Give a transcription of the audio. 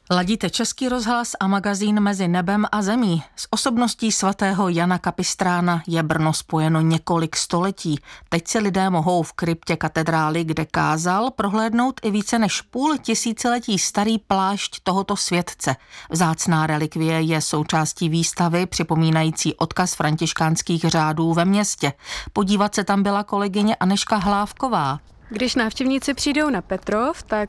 Ladíte Český rozhlas a magazín Mezi nebem a zemí. S osobností svatého Jana Kapistrána je Brno spojeno několik století. Teď si lidé mohou v kryptě katedrály, kde kázal, prohlédnout i více než půl tisíciletí starý plášť tohoto světce. Vzácná relikvie je součástí výstavy připomínající odkaz františkánských řádů ve městě. Podívat se tam byla kolegyně Anežka Hlávková. Když návštěvníci přijdou na Petrov, tak